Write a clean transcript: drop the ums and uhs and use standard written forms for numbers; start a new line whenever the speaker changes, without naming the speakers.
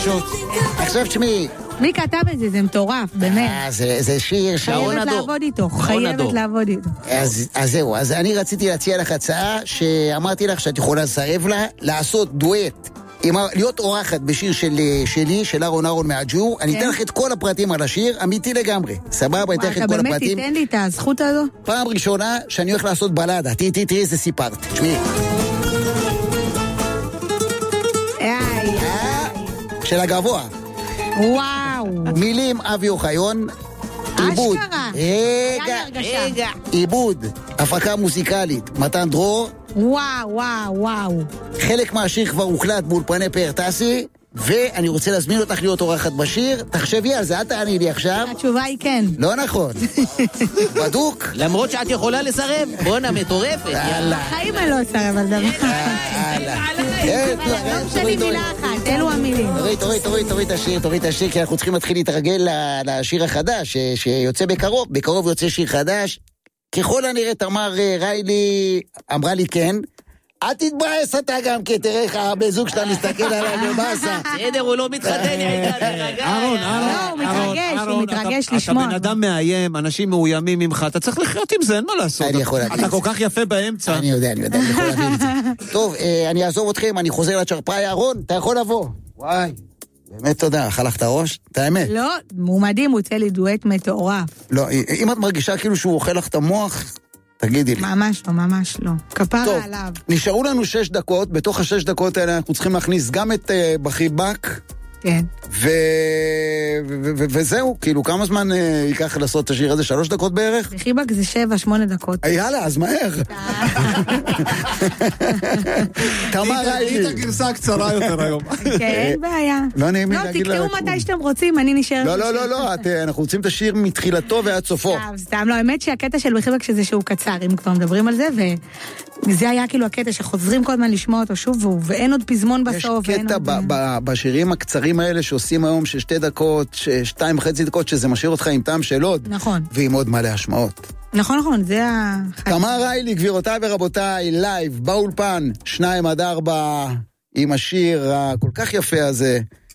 פשוט.
עכשיו תשמעי.
מי כתב את זה? זה מטורף, באמת.
זה שיר
חייבת לעבוד איתו, חייבת לעבוד איתו.
אז זהו, אז אני רציתי להציע לך הצעה שאמרתי לך שאת יכולה לסרב לה, לעשות דואט. להיות אורחת בשיר שלי, של אהרון מהג'ור. אני אתן לך את כל הפרטים על השיר, אמיתי לגמרי. סבבה, אני אתן לך את כל הפרטים.
אתה באמת תיתן לי את הזכות הזו?
פעם ראשונה שאני הולך לעשות בלדה. תראי איזה סיפרת. תשמעי. של הגבוה.
וואו.
מילים אבי אוחיון. עיבוד. רגע. עיבוד. הפקה מוזיקלית. מתן דרור.
וואו.
חלק מהשיר כבר הוקלט באולפני פאר טסי, ואני רוצה להזמין אותך להיות אורחת בשיר. תחשבי על זה, אל תעני לי עכשיו.
התשובה היא כן.
לא נכון. בדוק.
למרות שאת יכולה לסרב. בונה מטורפת, יאללה.
בחיים אני לא אסרב על דבר. לא משנה מילה אחת, אלו המילים.
תוריד את השיר, כי אנחנו צריכים להתחיל להתרגל לשיר החדש, שיוצא בקרוב. בקרוב יוצא שיר חדש. ככל הנראה תמר ריילי אמרה לי כן. אל תתבאס אתה גם, כי תראה איך הרבה זוג שאתה מסתכל עליו בבאסה.
בסדר, הוא לא מתחתן.
הוא מתרגש לשמוע.
אתה בן אדם מאיים, אנשים מאוימים ממך, אתה צריך לחיות עם זה, אין מה לעשות. אתה כל כך יפה באמצע.
אני יודע, אני יכול להבין את זה. טוב, אני אעזוב אתכם, אני חוזר לצ'רפאי. אהרון, אתה יכול לבוא. וואי. באמת תודה, חלך את הראש? את האמת.
לא, מועמדים הוא יוצא לי דואט מטורף.
לא, אם את מרגישה כאילו שהוא אוכל לך את המוח, תגידי לי.
ממש לא. כפרה עליו.
נשארו לנו 6 דקות, בתוך ה6 דקות האלה אנחנו צריכים להכניס גם את בחיבק.
כן.
וזהו, כאילו כמה זמן ייקח לעשות את השיר הזה? 3 דקות בערך?
בחיבק זה 7-8 דקות.
יאללה, אז מהר. תמר ריילי.
היא את הגרסה הקצרה יותר היום.
כן, אין בעיה.
לא נעים לי להגיד לה.
תקראו מתי שאתם רוצים, אני נשארת.
לא, אנחנו רוצים את השיר מתחילתו ועד סופו.
סתם, לא, האמת שהקטע של בחיבק שזה שהוא קצר, אם כבר מדברים על זה, וזה היה כאילו הקטע שחוזרים כל הזמן לשמוע אותו שוב, ואין עוד פזמון בסוף.
יש קטע בשירים הקצרים האלה שעושים היום של 2 דקות, 2.5 דקות, שזה משאיר אותך עם טעם של עוד.
נכון.
ועם עוד מלא השמעות.
נכון, זה
תמר ריילי, גבירותיי ורבותיי, לייב, באולפן, 2-4, עם השיר הכל כך יפה הזה,